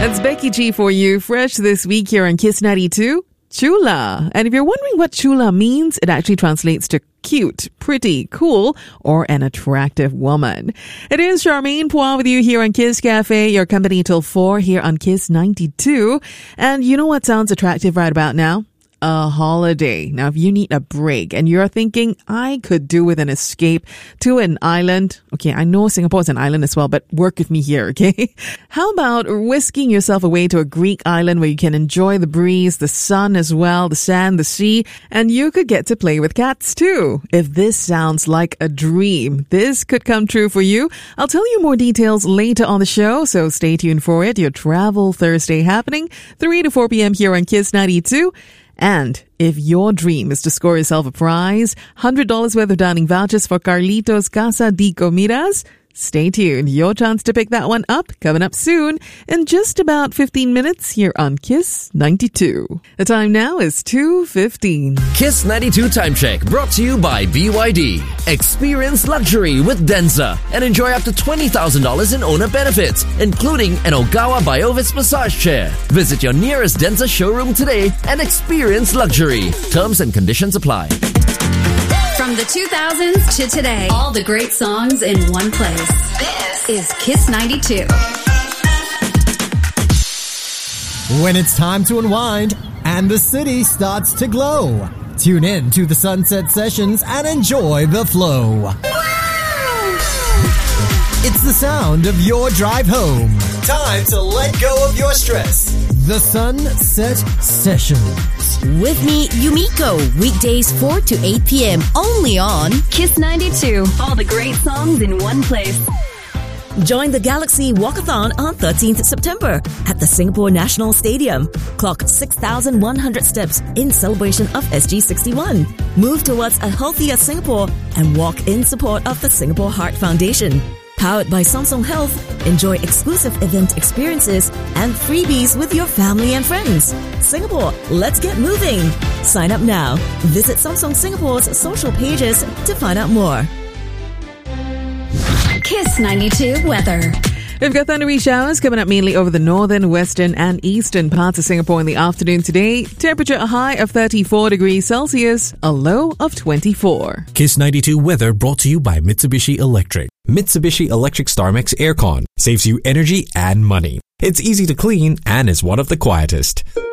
That's Becky G for you, fresh this week here on Kiss 92. Chula. And if you're wondering what chula means, it actually translates to cute, pretty, cool, or an attractive woman. It is Charmaine Poir with you here on Kiss Cafe, your company till 4 here on Kiss 92. And you know what sounds attractive right about now? A holiday. Now, if you need a break and you're thinking, I could do with an escape to an island. Okay, I know Singapore is an island as well, but work with me here, okay? How about whisking yourself away to a Greek island where you can enjoy the breeze, the sun as well, the sand, the sea, and you could get to play with cats too. If this sounds like a dream, this could come true for you. I'll tell you more details later on the show, so stay tuned for it. Your Travel Thursday happening 3 to 4 p.m. here on Kiss 92. And if your dream is to score yourself a prize, $100 worth of dining vouchers for Carlitos Casa de Comidas, stay tuned. Your chance to pick that one up coming up soon in just about 15 minutes here on Kiss 92. The time now is 2:15. Kiss 92 Time Check brought to you by BYD. Experience luxury with Denza and enjoy up to $20,000 in owner benefits, including an Ogawa Biovis massage chair. Visit your nearest Denza showroom today and experience luxury. Terms and conditions apply. From the 2000s to today, all the great songs in one place. This is Kiss 92. When it's time to unwind and the city starts to glow, tune in to the Sunset Sessions and enjoy the flow. Wow! It's the sound of your drive home. Time to let go of your stress. The Sunset Sessions. With me, Yumiko, weekdays 4 to 8 p.m. only on Kiss 92. All the great songs in one place. Join the Galaxy Walkathon on 13th September at the Singapore National Stadium. Clock 6,100 steps in celebration of SG61. Move towards a healthier Singapore and walk in support of the Singapore Heart Foundation. Powered by Samsung Health, enjoy exclusive event experiences and freebies with your family and friends. Singapore, let's get moving. Sign up now. Visit Samsung Singapore's social pages to find out more. Kiss 92 weather. We've got thundery showers coming up mainly over the northern, western and eastern parts of Singapore in the afternoon today. Temperature a high of 34 degrees Celsius, a low of 24. Kiss 92 weather brought to you by Mitsubishi Electric. Mitsubishi Electric StarMax Aircon saves you energy and money. It's easy to clean and is one of the quietest.